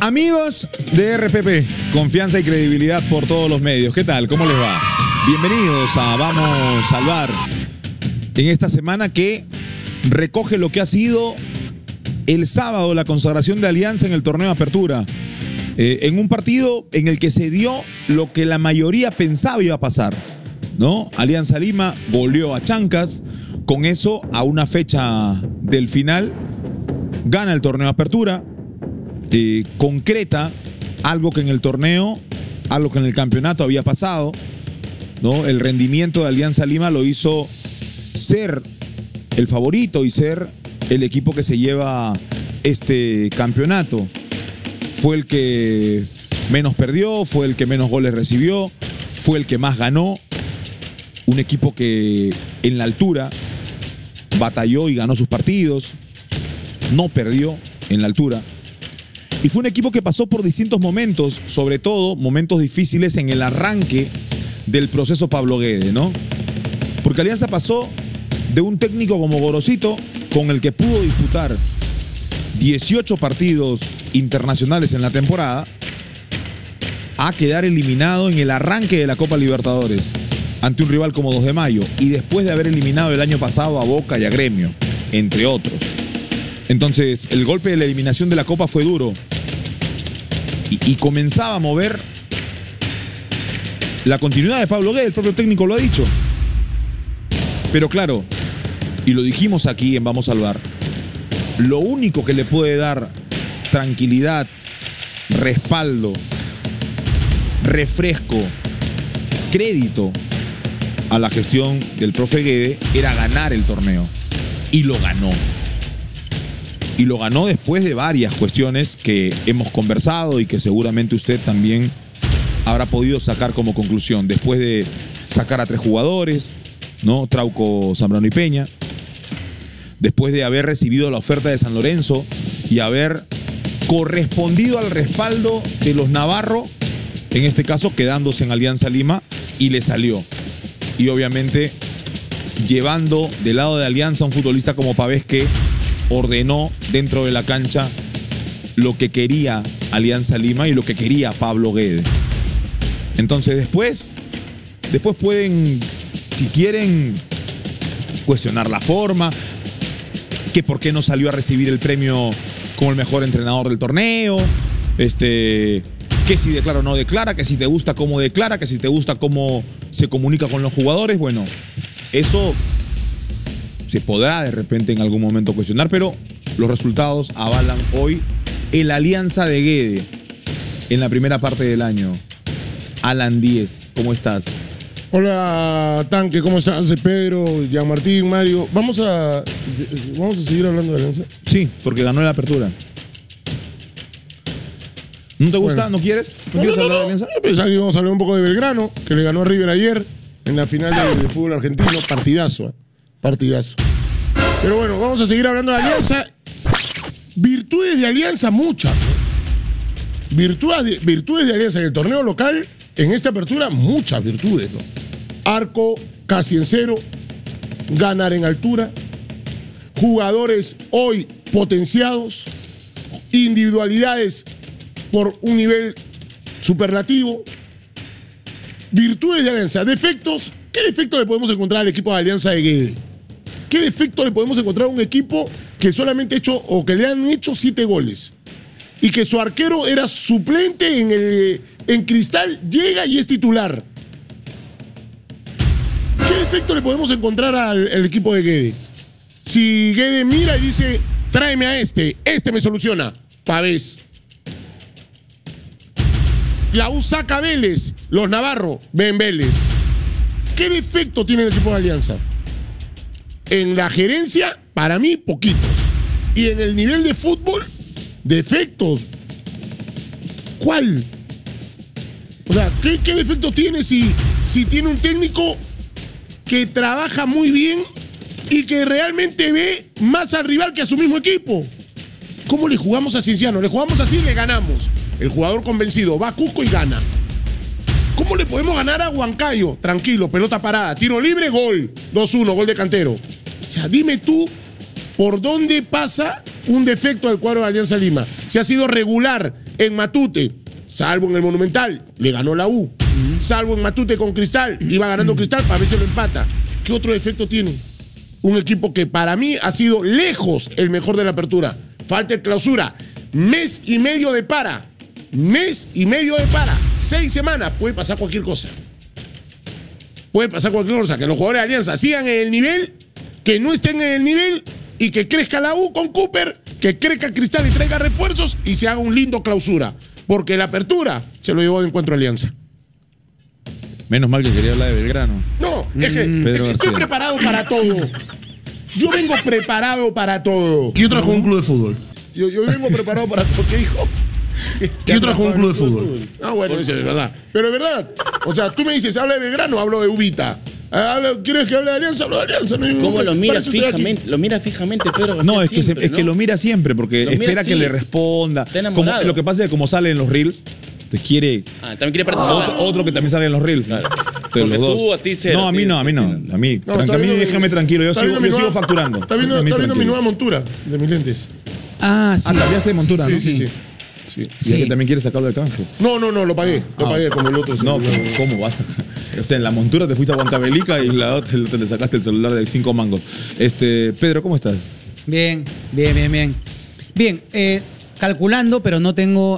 Amigos de RPP, confianza y credibilidad por todos los medios. ¿Qué tal? ¿Cómo les va? Bienvenidos a Vamos al Bar en esta semana que recoge lo que ha sido el sábado la consagración de Alianza en el torneo de Apertura. En un partido en el que se dio lo que la mayoría pensaba iba a pasar, ¿no? Alianza Lima goleó a Chancas. Con eso, a una fecha del final, gana el torneo de Apertura. Concreta algo que en el torneo, algo que en el campeonato había pasado, ¿no? El rendimiento de Alianza Lima lo hizo ser el favorito y ser el equipo que se lleva este campeonato. Fue el que menos perdió, fue el que menos goles recibió, fue el que más ganó. Un equipo que en la altura batalló y ganó sus partidos, no perdió en la altura. Y fue un equipo que pasó por distintos momentos, sobre todo momentos difíciles en el arranque del proceso Pablo Guede, ¿no? Porque Alianza pasó de un técnico como Gorosito, con el que pudo disputar 18 partidos internacionales en la temporada, a quedar eliminado en el arranque de la Copa Libertadores ante un rival como 2 de Mayo, y después de haber eliminado el año pasado a Boca y a Gremio, entre otros. Entonces, el golpe de la eliminación de la Copa fue duro y comenzaba a mover la continuidad de Pablo Guede. El propio técnico lo ha dicho. Pero claro, y lo dijimos aquí en Vamos al Bar, lo único que le puede dar tranquilidad, respaldo, refresco, crédito a la gestión del profe Guede era ganar el torneo. Y lo ganó. Y lo ganó después de varias cuestiones que hemos conversado y que seguramente usted también habrá podido sacar como conclusión. Después de sacar a 3 jugadores, ¿no? Trauco, Zambrano y Peña. Después de haber recibido la oferta de San Lorenzo y haber correspondido al respaldo de los Navarro, en este caso quedándose en Alianza Lima, y le salió. Y obviamente llevando del lado de Alianza a un futbolista como Pavés, que ordenó dentro de la cancha lo que quería Alianza Lima y lo que quería Pablo Guede. Entonces después pueden, si quieren, cuestionar la forma, que por qué no salió a recibir el premio como el mejor entrenador del torneo, que si declara o no declara, que si te gusta cómo declara, que si te gusta cómo se comunica con los jugadores. Bueno, eso se podrá de repente en algún momento cuestionar, pero los resultados avalan hoy el Alianza de Guede en la primera parte del año. Alan Díez, ¿cómo estás? Hola, Tanque, ¿cómo estás? Pedro, Gianmartín, Mario. ¿Vamos a seguir hablando de Alianza? Sí, porque ganó la Apertura. ¿No te gusta? Bueno. ¿No quieres? ¿No quieres hablar de Alianza? Yo pensaba que íbamos a hablar un poco de Belgrano, que le ganó a River ayer en la final del fútbol argentino. Partidazo, partidazo. Pero bueno, vamos a seguir hablando de Alianza. Virtudes de Alianza, muchas. Virtudes de Alianza en el torneo local, en esta apertura, muchas virtudes, ¿no? Arco casi en cero, ganar en altura, jugadores hoy potenciados, individualidades por un nivel superlativo. Virtudes de Alianza. Defectos. ¿Qué defecto le podemos encontrar al equipo de Alianza de Guede? ¿Qué defecto le podemos encontrar a un equipo que solamente que le han hecho 7 goles? Y que su arquero era suplente en Cristal, llega y es titular. ¿Qué defecto le podemos encontrar al equipo de Guede? Si Guede mira y dice, tráeme a este me soluciona. Pavés. La U saca a Vélez, los Navarro, ven Vélez. ¿Qué defecto tiene el equipo de Alianza? En la gerencia, para mí, poquitos. Y en el nivel de fútbol, defectos. ¿Cuál? O sea, ¿qué defecto tiene si tiene un técnico que trabaja muy bien y que realmente ve más al rival que a su mismo equipo? ¿Cómo le jugamos a Cienciano? Le jugamos así y le ganamos. El jugador convencido va a Cusco y gana. ¿Cómo le podemos ganar a Huancayo? Tranquilo, pelota parada, tiro libre, gol. 2-1, gol de Cantero. O sea, dime tú por dónde pasa un defecto del cuadro de Alianza Lima. Se ha sido regular en Matute, salvo en el Monumental, le ganó la U. Salvo en Matute con Cristal, iba ganando Cristal, a veces lo empata. ¿Qué otro defecto tiene? Un equipo que para mí ha sido lejos el mejor de la apertura. Falta de clausura. Mes y medio de para. 6 semanas. Puede pasar cualquier cosa. Que los jugadores de Alianza sigan en el nivel, que no estén en el nivel y que crezca la U con Cooper, que crezca Cristal y traiga refuerzos y se haga un lindo clausura. Porque la apertura se lo llevó de Encuentro Alianza. Menos mal que quería hablar de Belgrano. No, es que estoy preparado para todo. Yo vengo preparado para todo. Yo trajo un club de fútbol. Yo vengo preparado para todo. ¿Qué dijo? Yo trajo un club de fútbol. Ah, bueno, eso es verdad. Pero es verdad. O sea, tú me dices, habla de Belgrano, hablo de Ubita. ¿Quieres que hable de Alianza? Hablo de Alianza. ¿Cómo lo mira fijamente? Lo mira fijamente, Pedro. No, es que lo mira siempre, porque espera que le responda. Lo que pasa es que como sale en los Reels, te quiere. También quiere participar. Otro que también sale en los Reels. Claro. Los dos. Tú, a ti cero. No, a mí no. A mí déjame tranquilo. Yo sigo facturando. Está viendo mi nueva montura de mis lentes. Sí. Cambiaste de montura, ¿no? Sí. Y es que también quieres sacarlo de canje. No, lo pagué. Lo pagué como el otro. No, ¿cómo vas a...? O sea, en la montura te fuiste a Huancavelica y te le sacaste el celular de 5 mangos. Pedro, ¿cómo estás? Bien. Bien, calculando, pero no tengo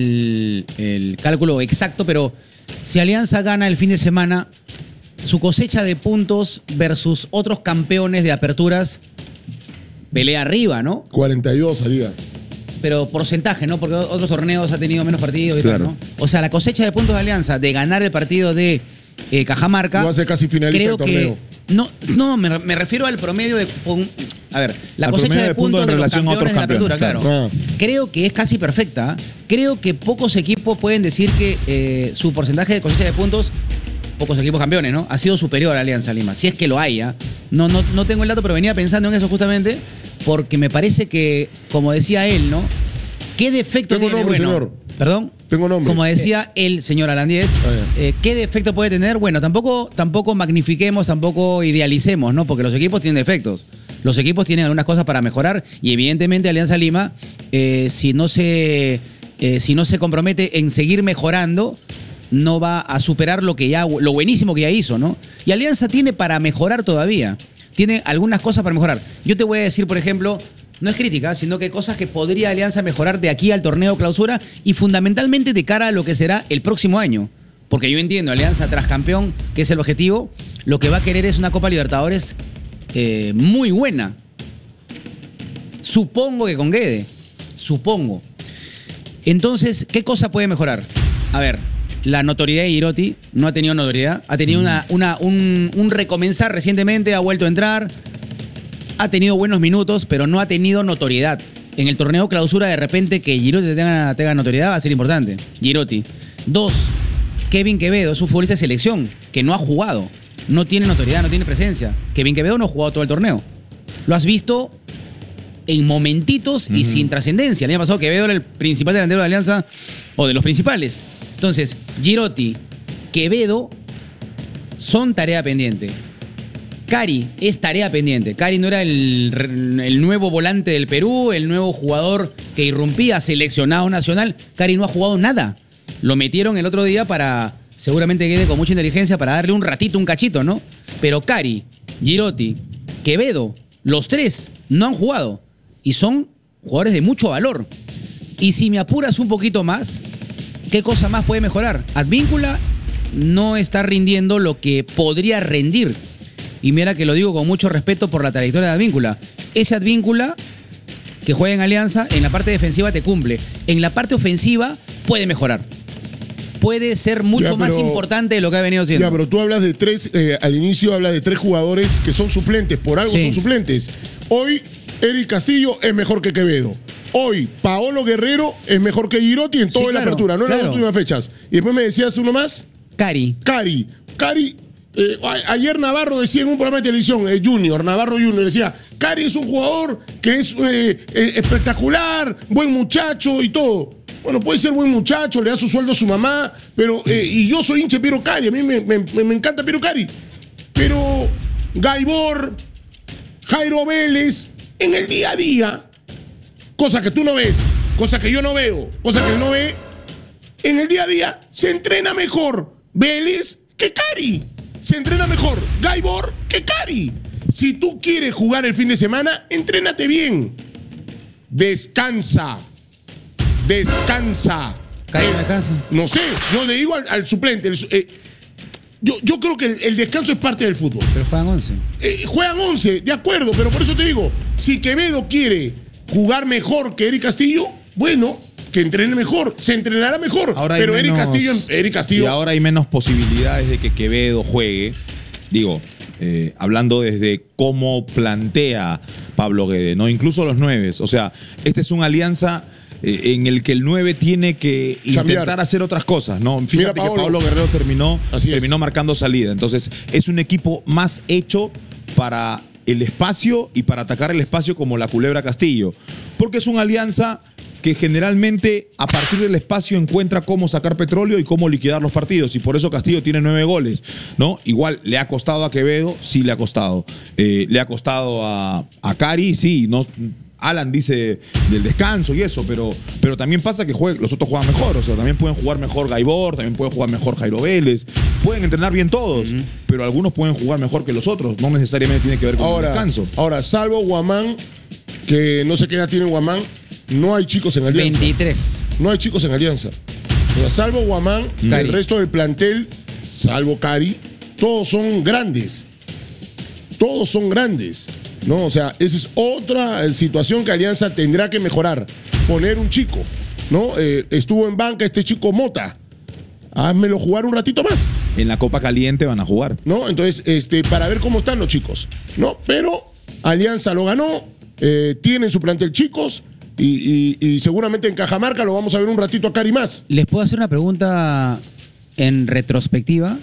el cálculo exacto, pero si Alianza gana el fin de semana, su cosecha de puntos versus otros campeones de aperturas pelea arriba, ¿no? 42 salía. Pero porcentaje, ¿no? Porque otros torneos ha tenido menos partidos y claro. tal, ¿no? O sea, la cosecha de puntos de Alianza de ganar el partido de Cajamarca. No hace casi finalista el torneo. No, me refiero al promedio de. A ver, la cosecha de puntos en de los relación a campeones otros de la apertura, campeones, claro. Creo que es casi perfecta. Creo que pocos equipos pueden decir que su porcentaje de cosecha de puntos, pocos equipos campeones, ¿no? Ha sido superior a Alianza Lima. Si es que lo hay, ¿eh? No tengo el dato, pero venía pensando en eso justamente porque me parece que, como decía él, ¿no? ¿Qué defecto tiene? Tengo nombre, señor. ¿Perdón? Tengo nombre. Como decía el señor Alandiez, ¿qué defecto puede tener? Bueno, tampoco magnifiquemos, tampoco idealicemos, ¿no? Porque los equipos tienen defectos. Los equipos tienen algunas cosas para mejorar y evidentemente Alianza Lima, si no se compromete en seguir mejorando, no va a superar lo buenísimo que ya hizo, ¿no? Y Alianza tiene para mejorar todavía. Tiene algunas cosas para mejorar. Yo te voy a decir, por ejemplo, no es crítica, sino que cosas que podría Alianza mejorar de aquí al torneo clausura y fundamentalmente de cara a lo que será el próximo año. Porque yo entiendo, Alianza tras campeón, que es el objetivo, lo que va a querer es una Copa Libertadores muy buena. Supongo que con Guede. Supongo. Entonces, ¿qué cosa puede mejorar? A ver, la notoriedad de Girotti no ha tenido notoriedad. Ha tenido un recomenzar recientemente, ha vuelto a entrar. Ha tenido buenos minutos, pero no ha tenido notoriedad. En el torneo clausura, de repente, que Girotti tenga notoriedad va a ser importante. Girotti. 2. Kevin Quevedo es un futbolista de selección que no ha jugado. No tiene notoriedad, no tiene presencia. Kevin Quevedo no ha jugado todo el torneo. Lo has visto en momentitos y sin trascendencia. El año pasado Quevedo era el principal delantero de Alianza, o de los principales. Entonces, Girotti, Quevedo son tarea pendiente. Cari es tarea pendiente. Cari no era el nuevo volante del Perú, el nuevo jugador que irrumpía, seleccionado nacional. Cari no ha jugado nada. Lo metieron el otro día para, seguramente Guede con mucha inteligencia, para darle un ratito, un cachito, ¿no? Pero Cari, Girotti, Quevedo, los tres no han jugado. Y son jugadores de mucho valor. Y si me apuras un poquito más, ¿qué cosa más puede mejorar? Advíncula no está rindiendo lo que podría rendir. Y mira que lo digo con mucho respeto por la trayectoria de Advíncula. Ese Advíncula que juega en Alianza, en la parte defensiva te cumple. En la parte ofensiva puede mejorar. Puede ser mucho más importante de lo que ha venido siendo. Ya, pero tú hablas de tres, al inicio hablas de 3 jugadores que son suplentes, por algo son suplentes. Hoy, Eric Castillo es mejor que Quevedo. Hoy, Paolo Guerrero es mejor que Girotti en toda la apertura, no en las últimas fechas. Y después me decías uno más. Cari. Ayer Navarro decía en un programa de televisión, Navarro Junior, decía, Cari es un jugador que es espectacular, buen muchacho y todo. Bueno, puede ser buen muchacho, le da su sueldo a su mamá, pero y yo soy hincha de Piero Cari, a mí me encanta Piero Cari. Pero Gaibor, Jairo Vélez, en el día a día, cosa que tú no ves, cosa que yo no veo, cosa que él no ve, en el día a día se entrena mejor Vélez que Cari. Se entrena mejor Gaibor que Cari. Si tú quieres jugar el fin de semana, entrénate bien. Descansa. Descansa. ¿Cari no descansa? No sé, yo le digo al suplente. Yo creo que el descanso es parte del fútbol. Pero juegan 11. Juegan 11, de acuerdo, pero por eso te digo, si Quevedo quiere jugar mejor que Eric Castillo, bueno, que entrene mejor, se entrenará mejor. Pero Eric Castillo... Y ahora hay menos posibilidades de que Quevedo juegue. Digo, hablando desde cómo plantea Pablo Guede, ¿no? Incluso los 9. O sea, esta es una alianza en el que el 9 tiene que intentar hacer otras cosas, ¿no? Fíjate que Pablo Guerrero terminó marcando salida. Entonces, es un equipo más hecho para el espacio y para atacar el espacio como la Culebra Castillo. Porque es una alianza que generalmente a partir del espacio encuentra cómo sacar petróleo y cómo liquidar los partidos. Y por eso Castillo tiene 9 goles, ¿no? Igual le ha costado a Quevedo, sí le ha costado. Le ha costado a Cari, sí, no... Alan dice del descanso y eso, pero también pasa que los otros juegan mejor. O sea, también pueden jugar mejor Gaibor, también puede jugar mejor Jairo Vélez. Pueden entrenar bien todos, pero algunos pueden jugar mejor que los otros. No necesariamente tiene que ver con el descanso. Ahora, salvo Guamán, que no sé qué edad tiene Guamán, no hay chicos en Alianza. 23. No hay chicos en Alianza. O sea, salvo Guamán, el resto del plantel, salvo Cari, todos son grandes. Todos son grandes. ¿No? O sea, esa es otra situación que Alianza tendrá que mejorar. Poner un chico, ¿no? Estuvo en banca este chico Mota. Házmelo jugar un ratito más. En la Copa Caliente van a jugar. ¿No? Entonces, para ver cómo están los chicos. ¿No? Pero Alianza lo ganó, tiene en su plantel chicos y seguramente en Cajamarca lo vamos a ver un ratito a Cari más. ¿Les puedo hacer una pregunta en retrospectiva?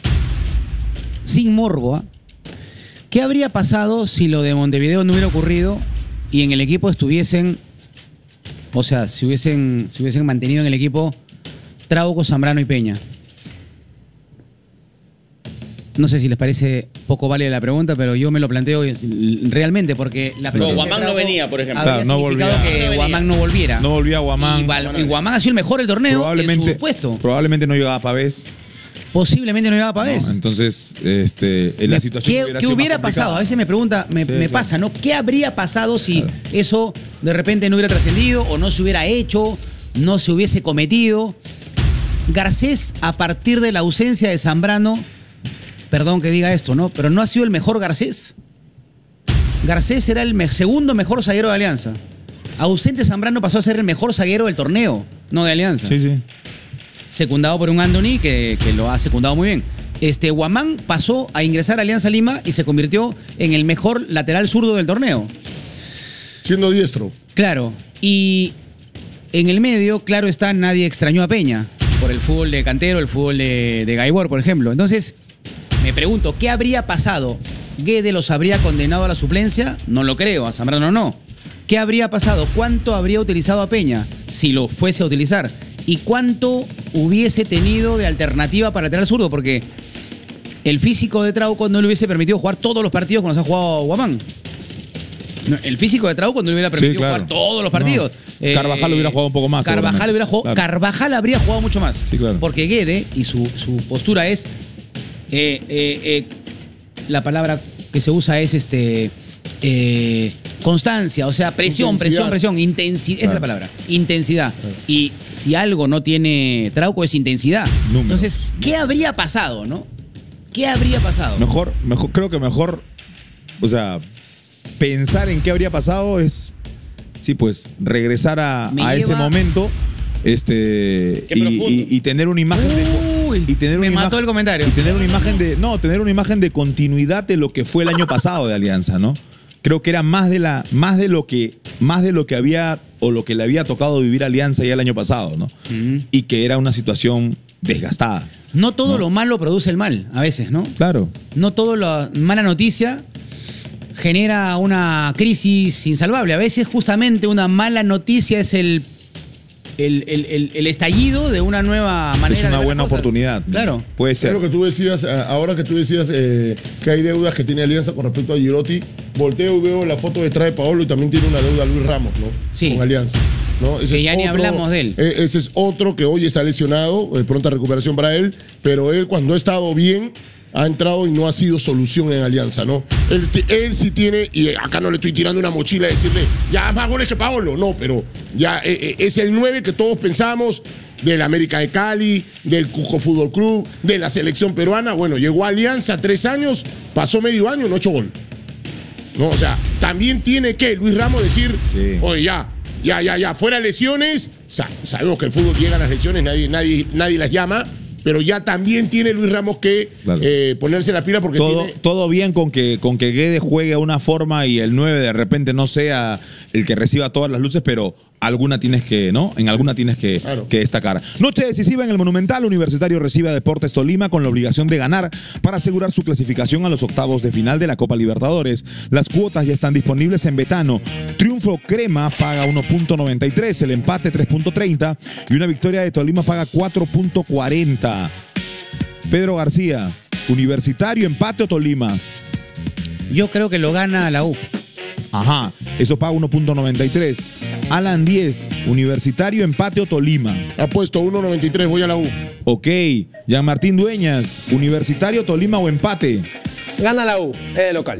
Sin morbo, ¿ah? ¿Qué habría pasado si lo de Montevideo no hubiera ocurrido y en el equipo estuviesen, o sea, si hubiesen mantenido en el equipo Trauco, Zambrano y Peña? No sé si les parece poco válida la pregunta, pero yo me lo planteo realmente porque la presencia Guamán de Trauco no venía, por ejemplo. habría significado que Guamán no volviera. No volvía Guamán. Y Guamán ha sido el mejor del torneo en su puesto. Probablemente no llegaba a Pavés. Posiblemente no llegaba Pavés. No, entonces, en la situación ¿Qué hubiera pasado? A veces me pregunta, me pasa, ¿no? ¿Qué habría pasado si eso de repente no hubiera trascendido o no se hubiera hecho, no se hubiese cometido? Garcés, a partir de la ausencia de Zambrano, perdón que diga esto, ¿no? Pero no ha sido el mejor Garcés. Garcés era el segundo mejor zaguero de Alianza. Ausente Zambrano pasó a ser el mejor zaguero del torneo, no de Alianza. Sí, sí. Secundado por un Anthony que lo ha secundado muy bien. Guamán pasó a ingresar a Alianza Lima y se convirtió en el mejor lateral zurdo del torneo. Siendo diestro. Claro. Y en el medio, claro está, nadie extrañó a Peña por el fútbol de Cantero, el fútbol de Gaibor, por ejemplo. Entonces, me pregunto, ¿qué habría pasado? ¿Guede los habría condenado a la suplencia? No lo creo, a Zambrano no. ¿Qué habría pasado? ¿Cuánto habría utilizado a Peña si lo fuese a utilizar? ¿Y cuánto hubiese tenido de alternativa para lateral zurdo? Porque el físico de Trauco no le hubiese permitido jugar todos los partidos cuando se ha jugado Guamán. No, el físico de Trauco no le hubiera permitido jugar todos los partidos. No. Carvajal hubiera jugado un poco más. Carvajal habría jugado mucho más. Sí, claro. Porque Guede, y su postura es... la palabra que se usa es constancia, o sea, presión. Intensidad. Esa es la palabra. Intensidad. Y si algo no tiene Trauco es intensidad. Números. Entonces, ¿qué habría pasado, no? ¿Qué habría pasado? Creo que mejor, o sea, pensar en qué habría pasado es, sí, pues, regresar a ese momento y tener una imagen de... mató el comentario. Y tener una imagen de continuidad de lo que fue el año pasado de Alianza, ¿no? Creo que era más de lo que había o lo que le había tocado vivir Alianza ya el año pasado, ¿no? Y que era una situación desgastada. No todo lo malo produce el mal, a veces, ¿no? Claro. No todo la mala noticia genera una crisis insalvable. A veces justamente una mala noticia es el el estallido de una nueva manera. Es una de ver buena las cosas. oportunidad. Claro. Puede Es ser. lo que tú decías, ahora que tú decías que hay deudas que tiene Alianza con respecto a Girotti, volteo y veo la foto detrás de Paolo y también tiene una deuda Luis Ramos, ¿no? Sí. Con Alianza. ¿no? Ese Que es ya ni hablamos de él. Ese es otro que hoy está lesionado, pronta recuperación para él, pero él cuando ha estado bien ha entrado y no ha sido solución en Alianza, ¿no? Él sí tiene, y acá no le estoy tirando una mochila a decirle, ya más goles que Paolo, no, pero ya es el 9 que todos pensamos del América de Cali, del Cusco Fútbol Club, de la selección peruana. Bueno, llegó a Alianza 3 años, pasó medio año, no 8 gol. No, o sea, también tiene que Luis Ramos decir, sí, oye, ya, fuera lesiones, sabemos que el fútbol llega a las lesiones, nadie las llama, pero ya también tiene Luis Ramos que ponerse la pila porque todo bien con que Guedes juegue a una forma y el 9 de repente no sea el que reciba todas las luces, pero alguna tienes que, ¿no? En alguna tienes que destacar. Noche decisiva en el Monumental. Universitario recibe a Deportes Tolima con la obligación de ganar para asegurar su clasificación a los octavos de final de la Copa Libertadores. Las cuotas ya están disponibles en Betano. Triunfo Crema paga 1.93, el empate 3.30 y una victoria de Tolima paga 4.40. Pedro García, Universitario, empate o Tolima. Yo creo que lo gana la U. Ajá, eso paga 1.93. Alan 10, Universitario, empate o Tolima. Apuesto 1.93, voy a la U. Ok, Jean Martín Dueñas, Universitario, Tolima o empate. Gana la U, es local.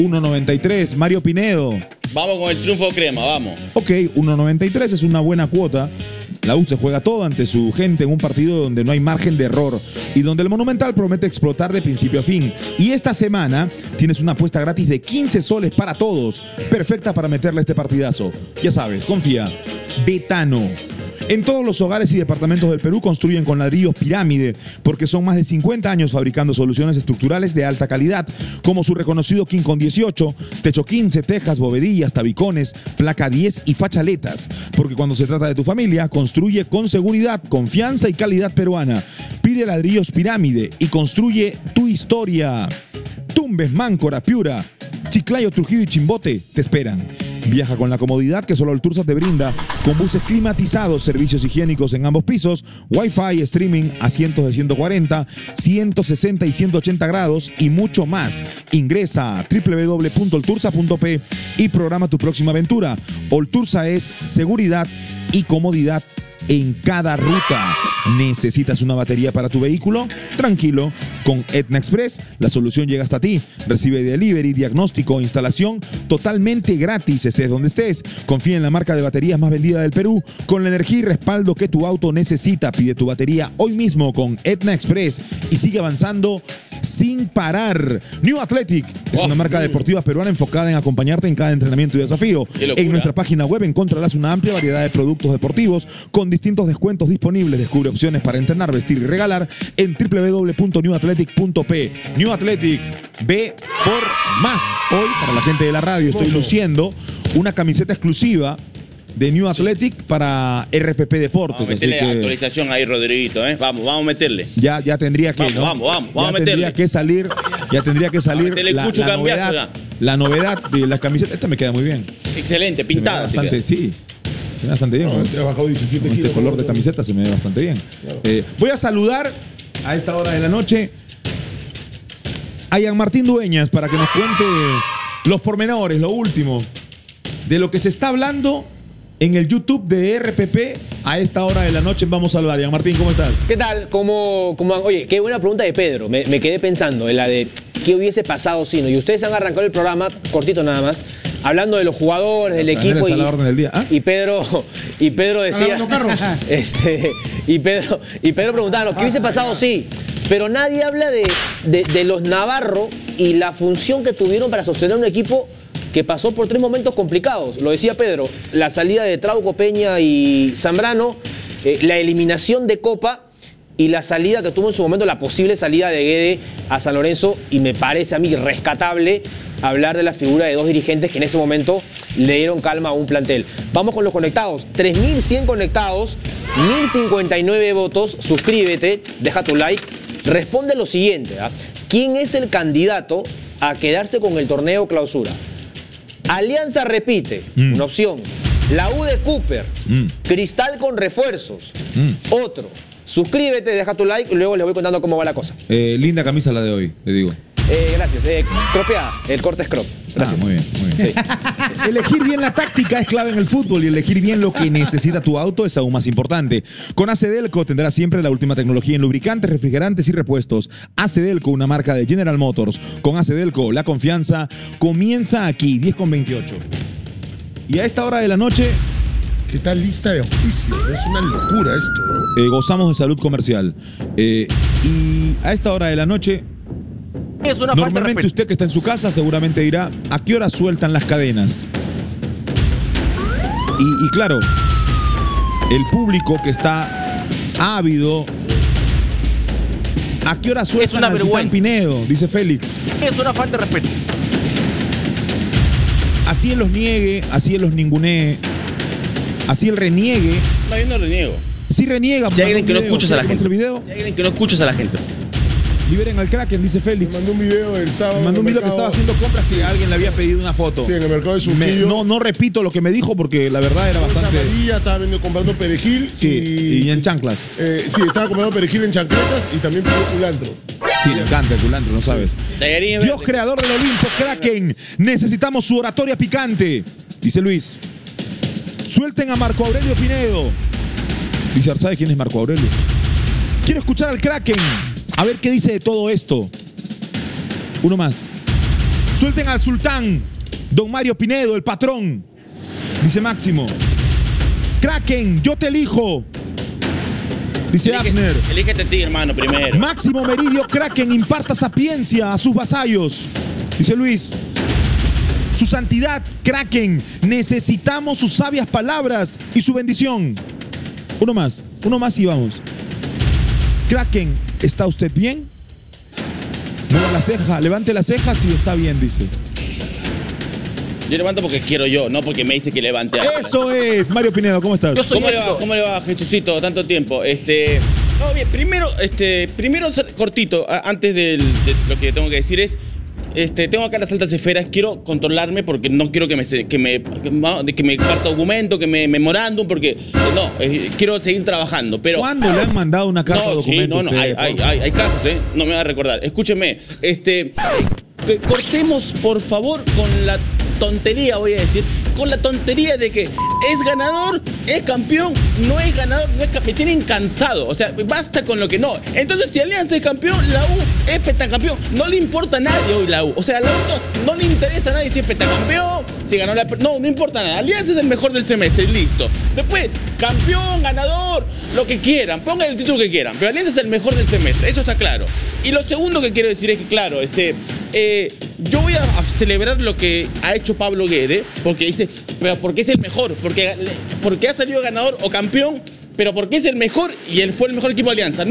1.93, Mario Pinedo. Vamos con el triunfo Crema, vamos. Ok, 1.93 es una buena cuota. La U se juega todo ante su gente en un partido donde no hay margen de error y donde el Monumental promete explotar de principio a fin. Y esta semana tienes una apuesta gratis de 15 soles para todos, perfecta para meterle este partidazo. Ya sabes, confía. Betano. En todos los hogares y departamentos del Perú construyen con ladrillos Pirámide, porque son más de 50 años fabricando soluciones estructurales de alta calidad, como su reconocido Quincón 18, techo 15, tejas, bovedillas, tabicones, placa 10 y fachaletas. Porque cuando se trata de tu familia, construye con seguridad, confianza y calidad peruana. Pide ladrillos Pirámide y construye tu historia. Tumbes, Máncora, Piura, Chiclayo, Trujillo y Chimbote te esperan. Viaja con la comodidad que solo Altursa te brinda, con buses climatizados, servicios higiénicos en ambos pisos, Wi-Fi, streaming, asientos de 140, 160 y 180 grados y mucho más. Ingresa a www.oltursa.p y programa tu próxima aventura. Oltursa es seguridad y comodidad en cada ruta. ¿Necesitas una batería para tu vehículo? Tranquilo, con Etna Express la solución llega hasta ti. Recibe delivery, diagnóstico, instalación totalmente gratis, estés donde estés. Confía en la marca de baterías más vendida del Perú, con la energía y respaldo que tu auto necesita. Pide tu batería hoy mismo con Etna Express y sigue avanzando sin parar. New Athletic es una marca deportiva peruana enfocada en acompañarte en cada entrenamiento y desafío. En nuestra página web encontrarás una amplia variedad de productos deportivos con distintos descuentos disponibles. Descubre opciones para entrenar, vestir y regalar en www.newathletic.p. New Athletic, ve por más. Hoy, para la gente de la radio, estoy luciendo una camiseta exclusiva de New Athletic para RPP Deportes. Vamos a meterle así que actualización ahí, Rodriguito, ¿eh? Vamos a meterle. Ya tendría que, vamos a meterle. Ya tendría que salir la novedad de la camiseta. Esta me queda muy bien. Excelente, pintada. Se me ve bastante bien. Te ha bajado 17 con kilos. Este color de camiseta se me ve bastante bien. Claro. Voy a saludar a esta hora de la noche a Jean Martín Dueñas para que nos cuente los pormenores, lo último, de lo que se está hablando en el YouTube de RPP a esta hora de la noche. Vamos a saludar. Jean Martín, ¿cómo estás? ¿Qué tal? Oye, qué buena pregunta de Pedro. Me quedé pensando en la de qué hubiese pasado si no. Y ustedes han arrancado el programa, cortito nada más, hablando de los jugadores, del equipo y Pedro decía y Pedro preguntaba, ¿qué hubiese pasado si? Pero nadie habla de los Navarro y la función que tuvieron para sostener un equipo que pasó por 3 momentos complicados. Lo decía Pedro, la salida de Trauco, Peña y Zambrano, la eliminación de Copa y la salida que tuvo en su momento, la posible salida de Guede a San Lorenzo, y me parece a mí rescatable hablar de la figura de 2 dirigentes que en ese momento le dieron calma a un plantel. Vamos con los conectados. 3.100 conectados, 1.059 votos. Suscríbete, deja tu like. Responde lo siguiente, ¿eh? ¿Quién es el candidato a quedarse con el torneo clausura? Alianza repite, una opción. La U de Cooper. Cristal con refuerzos. Otro. Suscríbete, deja tu like y luego les voy contando cómo va la cosa. Linda camisa la de hoy, le digo. Gracias. Cropeada. El corte es crop. Gracias. Muy bien, muy bien. Sí. Elegir bien la táctica es clave en el fútbol y elegir bien lo que necesita tu auto es aún más importante. Con ACDelco tendrás siempre la última tecnología en lubricantes, refrigerantes y repuestos. ACDelco, una marca de General Motors. Con ACDelco, la confianza comienza aquí, 10:28. Y a esta hora de la noche... ¿Qué tal lista de auspicio? Es una locura esto, ¿no? Gozamos de salud comercial. Y a esta hora de la noche... Es una Normalmente usted que está en su casa seguramente dirá, ¿a qué hora sueltan las cadenas? Y claro, el público que está ávido, ¿a qué hora sueltan al Titán Pinedo? Dice Félix. Es una falta de respeto. Así él los niegue, así él los ningunee, así él reniegue. No, yo no reniego. Sí reniega. Si hay alguien que no escuchas a la gente. El video. Si hay alguien que no escuchas a la gente. Liberen al Kraken, dice Félix. Me mandó un video el sábado. Me mandó un video que estaba haciendo compras que alguien le había pedido una foto. Sí, en el mercado de Surquillo. No repito lo que me dijo porque la verdad era bastante... María estaba comprando perejil. Sí, y en chanclas. Sí, estaba comprando perejil en chancletas y también pidió culantro. Sí, le encanta el culantro, no sabes. Dios creador del Olimpo, Kraken, necesitamos su oratoria picante, dice Luis. Suelten a Marco Aurelio Pinedo. Dice, ¿sabe quién es Marco Aurelio? Quiero escuchar al Kraken. A ver qué dice de todo esto. Uno más. Suelten al sultán, don Mario Pinedo, el patrón. Dice Máximo. Kraken, yo te elijo. Dice Abner. Elígete a ti, hermano, primero. Máximo Meridio Kraken imparta sapiencia a sus vasallos. Dice Luis. Su santidad, Kraken, necesitamos sus sabias palabras y su bendición. Uno más y vamos. Kraken, ¿está usted bien? Mueva la ceja, levante la ceja si está bien, dice. Yo levanto porque quiero yo, no porque me dice que levante. Eso es. Mario Pinedo, ¿cómo estás? ¿Cómo le va, Jesucito? Tanto tiempo. No, bien, primero cortito, antes de lo que tengo que decir es, tengo acá las altas esferas, quiero controlarme porque no quiero que me carta documento, que me memorándum, porque quiero seguir trabajando. Pero ¿cuándo le han mandado una carta de documento? Sí, hay casos, no me va a recordar. Escúcheme, cortemos por favor con la tontería, voy a decir, con la tontería de que es ganador, es campeón, no es ganador, no es campeón. Me tienen cansado, o sea, basta con lo que no. Entonces, si Alianza es campeón, la U es pentacampeón. No le importa a nadie hoy la U. O sea, a la U no le interesa a nadie si es pentacampeón, si ganó la... No importa nada. Alianza es el mejor del semestre, listo. Después, campeón, ganador, lo que quieran, pongan el título que quieran. Pero Alianza es el mejor del semestre, eso está claro. Y lo segundo que quiero decir es que, claro, yo voy a celebrar lo que ha hecho Pablo Guede, porque dice, pero porque es el mejor, porque ha salido ganador o campeón, pero porque es el mejor y él fue el mejor equipo de Alianza.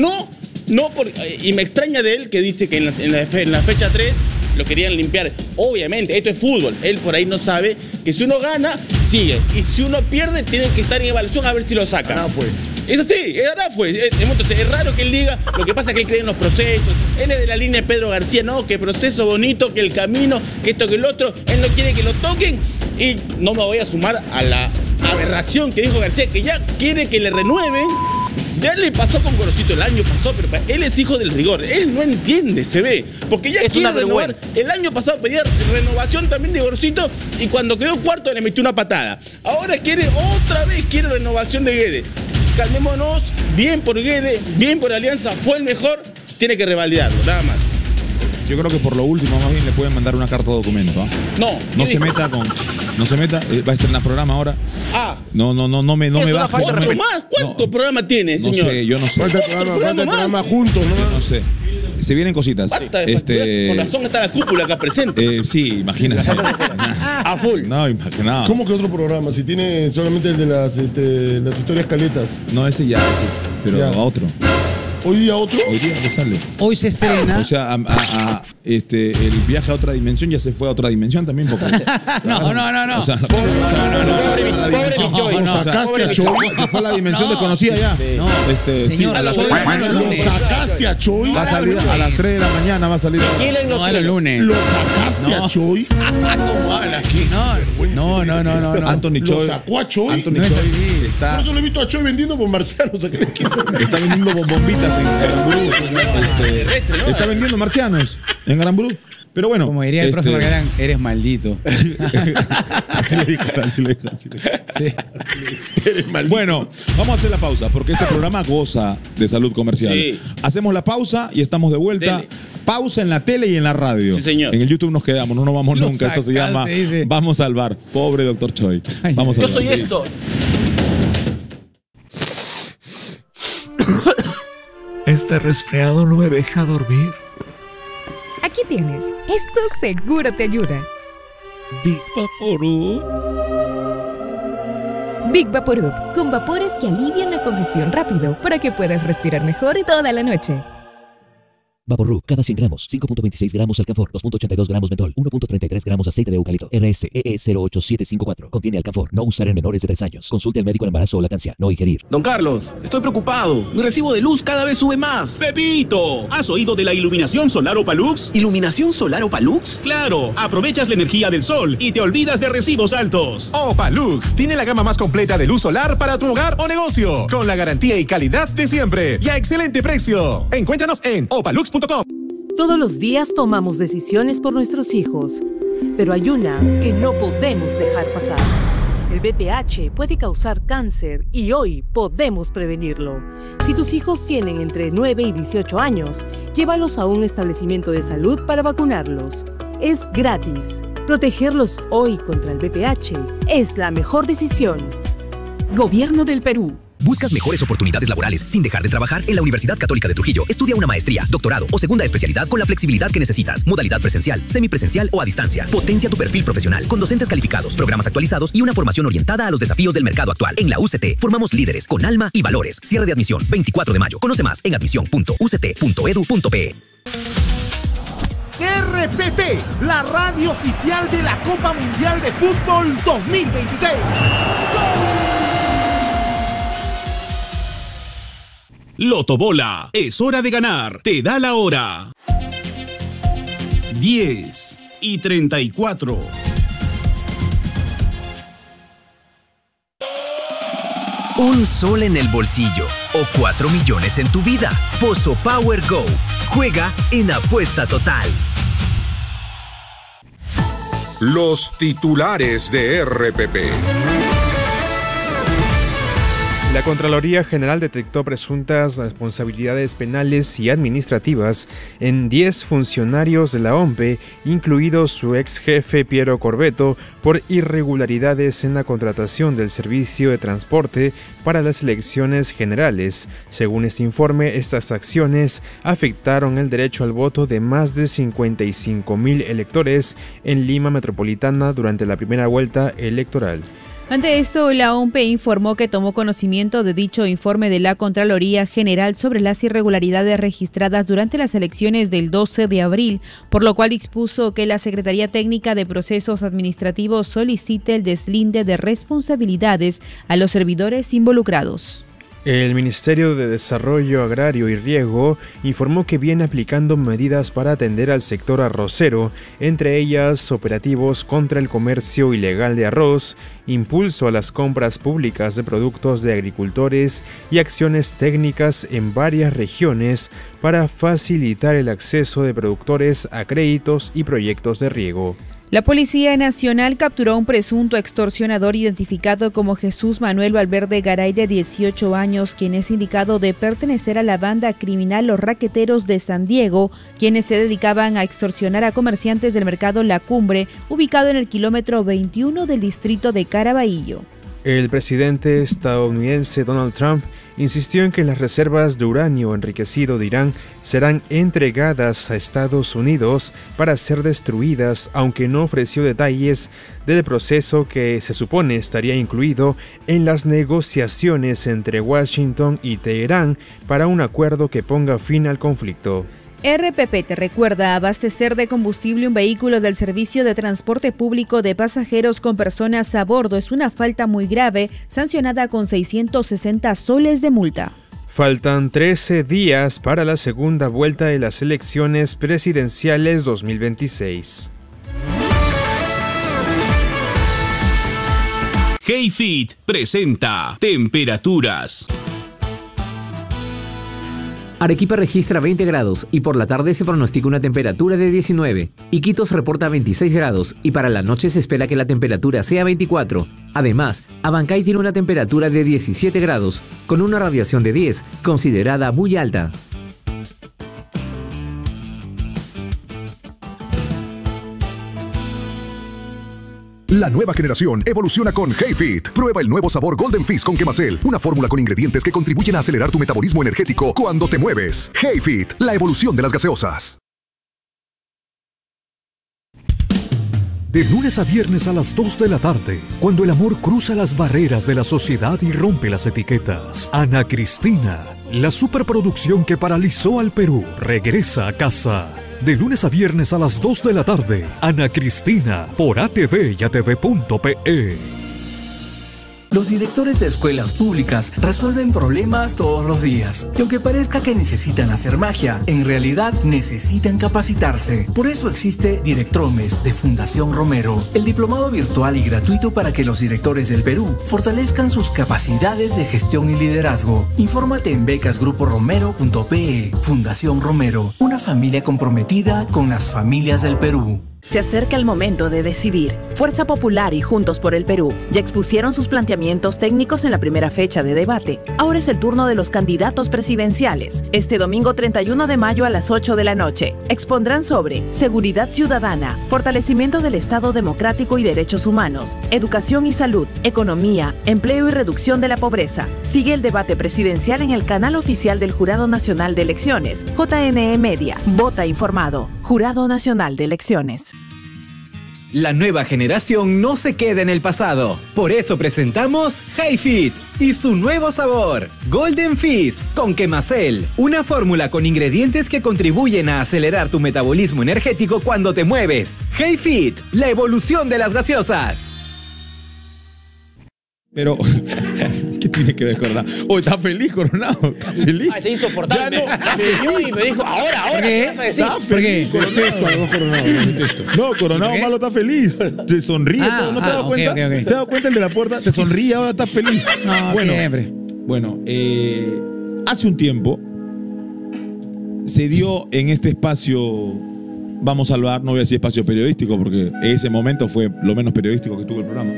Y me extraña de él que dice que en la fecha 3 lo querían limpiar. Obviamente, esto es fútbol. Él por ahí no sabe que si uno gana, sigue. Y si uno pierde, tiene que estar en evaluación a ver si lo sacan. Es así, ahora fue. Entonces, es raro que él diga, lo que pasa es que él cree en los procesos. Él es de la línea de Pedro García, no, que proceso bonito, que el camino, que esto, que el otro. Él no quiere que lo toquen. Y no me voy a sumar a la aberración que dijo García, que ya quiere que le renueven. Ya le pasó con Gorosito el año pasado, pero él es hijo del rigor. Él no entiende, se ve. Porque ya quiere renovar. El año pasado pedía renovación también de Gorosito y cuando quedó cuarto le metió una patada. Ahora otra vez quiere renovación de Guede. Calmémonos, bien por Guede, bien por Alianza, fue el mejor, tiene que revalidarlo, nada más. Yo creo que por lo último más bien le pueden mandar una carta de documento. No se meta, va a estrenar programa ahora. No me baje. ¿Otro más? ¿Cuánto programa tiene, señor? No sé, yo no sé. Falta el programa juntos, ¿no? No sé. Se vienen cositas. Basta de facturar. Con razón está la cúpula acá presente. Sí, imagínate. A full. No, imagínate. ¿Cómo que otro programa? Si tiene solamente el de las historias caletas. No, ese ya, pero ya. otro. ¿Hoy día otro? Hoy día que sale. Hoy se estrena. O sea, el viaje a otra dimensión ya se fue a otra dimensión también. Porque, No. O sea, Lo sacaste a Choi. se fue a la dimensión desconocida ya. No. Señor, a las Choi, 3 de la mañana. Lo sacaste a Choi. Va a salir a las 3 de la mañana, va a salir. No, a los lunes. Lo sacaste a Choi. ¿Cómo hablas? No. Anthony Lo Choi. sacó a Choi. Anthony No es Choi así. Por está eso lo he visto a Choi vendiendo con marcianos. está vendiendo bombitas en Aramburú. Está vendiendo marcianos en Aramburú. Pero bueno. Como diría el profe Margarán, eres maldito. Así le dijeron. Sí. Bueno, vamos a hacer la pausa porque este programa goza de salud comercial. Sí. Hacemos la pausa y estamos de vuelta. Tele. Pausa en la tele y en la radio. Sí, señor. En el YouTube nos quedamos, no nos vamos Lo nunca. Esto se sacaste, llama dice. Vamos al bar. Pobre doctor Choi. Ay, Vamos al Yo bar. soy esto. Este resfriado no me deja dormir. Aquí tienes. Esto seguro te ayuda. Big Vaporub. Big Vaporub, con vapores que alivian la congestión rápido para que puedas respirar mejor toda la noche. Vaporub, cada 100 gramos, 5.26 gramos alcanfor, 2.82 gramos mentol, 1.33 gramos aceite de eucalipto, RSEE 08754. Contiene alcanfor, no usar en menores de 3 años. Consulte al médico en embarazo o lactancia, no ingerir. Don Carlos, estoy preocupado. Mi recibo de luz cada vez sube más. ¡Pepito! ¿Has oído de la iluminación solar Opalux? ¿Iluminación solar Opalux? ¡Claro! Aprovechas la energía del sol y te olvidas de recibos altos. Opalux tiene la gama más completa de luz solar para tu hogar o negocio, con la garantía y calidad de siempre y a excelente precio. Encuéntranos en opalux.com. Todos los días tomamos decisiones por nuestros hijos, pero hay una que no podemos dejar pasar. El VPH puede causar cáncer y hoy podemos prevenirlo. Si tus hijos tienen entre 9 y 18 años, llévalos a un establecimiento de salud para vacunarlos. Es gratis. Protegerlos hoy contra el VPH es la mejor decisión. Gobierno del Perú. ¿Buscas mejores oportunidades laborales sin dejar de trabajar? En la Universidad Católica de Trujillo, estudia una maestría, doctorado o segunda especialidad con la flexibilidad que necesitas. Modalidad presencial, semipresencial o a distancia. Potencia tu perfil profesional con docentes calificados, programas actualizados y una formación orientada a los desafíos del mercado actual. En la UCT, formamos líderes con alma y valores. Cierre de admisión, 24 de mayo. Conoce más en admisión.uct.edu.pe. RPP, la radio oficial de la Copa Mundial de Fútbol 2026. Lotobola, es hora de ganar. Te da la hora. 10:34. Un sol en el bolsillo o 4 millones en tu vida. Pozo Power Go. Juega en Apuesta Total. Los titulares de RPP. La Contraloría General detectó presuntas responsabilidades penales y administrativas en 10 funcionarios de la OMPE, incluido su ex jefe Piero Corbeto, por irregularidades en la contratación del servicio de transporte para las elecciones generales. Según este informe, estas acciones afectaron el derecho al voto de más de 55,000 electores en Lima Metropolitana durante la primera vuelta electoral. Ante esto, la OMPE informó que tomó conocimiento de dicho informe de la Contraloría General sobre las irregularidades registradas durante las elecciones del 12 de abril, por lo cual dispuso que la Secretaría Técnica de Procesos Administrativos solicite el deslinde de responsabilidades a los servidores involucrados. El Ministerio de Desarrollo Agrario y Riego informó que viene aplicando medidas para atender al sector arrocero, entre ellas operativos contra el comercio ilegal de arroz, impulso a las compras públicas de productos de agricultores y acciones técnicas en varias regiones para facilitar el acceso de productores a créditos y proyectos de riego. La Policía Nacional capturó a un presunto extorsionador identificado como Jesús Manuel Valverde Garay, de 18 años, quien es indicado de pertenecer a la banda criminal Los Raqueteros de San Diego, quienes se dedicaban a extorsionar a comerciantes del mercado La Cumbre, ubicado en el kilómetro 21 del distrito de Caraballo. El presidente estadounidense Donald Trump insistió en que las reservas de uranio enriquecido de Irán serán entregadas a Estados Unidos para ser destruidas, aunque no ofreció detalles del proceso que se supone estaría incluido en las negociaciones entre Washington y Teherán para un acuerdo que ponga fin al conflicto. RPP te recuerda abastecer de combustible un vehículo del servicio de transporte público de pasajeros con personas a bordo es una falta muy grave, sancionada con 660 soles de multa. Faltan 13 días para la segunda vuelta de las elecciones presidenciales 2026. HeyFit presenta temperaturas. Arequipa registra 20 grados y por la tarde se pronostica una temperatura de 19. Iquitos reporta 26 grados y para la noche se espera que la temperatura sea 24. Además, Abancay tiene una temperatura de 17 grados con una radiación de 10, considerada muy alta. La nueva generación evoluciona con HeyFit. Prueba el nuevo sabor Golden Fizz con Quemacel, una fórmula con ingredientes que contribuyen a acelerar tu metabolismo energético cuando te mueves. HeyFit, la evolución de las gaseosas. De lunes a viernes a las 2 de la tarde, cuando el amor cruza las barreras de la sociedad y rompe las etiquetas, Ana Cristina, la superproducción que paralizó al Perú, regresa a casa. De lunes a viernes a las 2 de la tarde, Ana Cristina, por ATV y ATV.pe. Los directores de escuelas públicas resuelven problemas todos los días. Y aunque parezca que necesitan hacer magia, en realidad necesitan capacitarse. Por eso existe Directromes de Fundación Romero, el diplomado virtual y gratuito para que los directores del Perú fortalezcan sus capacidades de gestión y liderazgo. Infórmate en becasgruporomero.pe. Fundación Romero, una familia comprometida con las familias del Perú. Se acerca el momento de decidir. Fuerza Popular y Juntos por el Perú ya expusieron sus planteamientos técnicos en la primera fecha de debate. Ahora es el turno de los candidatos presidenciales. Este domingo 31 de mayo a las 8 de la noche expondrán sobre seguridad ciudadana, fortalecimiento del Estado democrático y derechos humanos, educación y salud, economía, empleo y reducción de la pobreza. Sigue el debate presidencial en el canal oficial del Jurado Nacional de Elecciones, JNE Media. Vota informado. Jurado Nacional de Elecciones. La nueva generación no se queda en el pasado. Por eso presentamos HeyFit y su nuevo sabor, Golden Fizz con Quemacel, una fórmula con ingredientes que contribuyen a acelerar tu metabolismo energético cuando te mueves. HeyFit, la evolución de las gaseosas. Pero, ¿qué tiene que ver Coronado? Oh, está feliz Coronado, está feliz. Está insoportable. Y me dijo, ahora, ¿qué vas a decir? Está feliz, Detesto a los Coronado, los detesto. No, Coronado malo está feliz. Se sonríe, ¿no te has dado cuenta? ¿Te has dado cuenta el de la puerta? Se sonríe, ahora está feliz. No, bueno, siempre. Bueno, hace un tiempo se dio en este espacio, vamos a hablar, no voy a decir espacio periodístico, porque ese momento fue lo menos periodístico que tuvo el programa.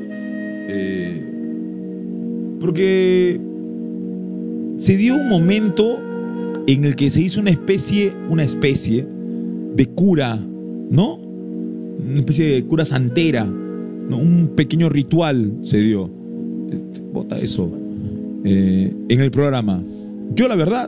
Porque se dio un momento en el que se hizo una especie de cura, ¿no? Una especie de cura santera, ¿no? Un pequeño ritual se dio. Bota eso. En el programa. Yo, la verdad,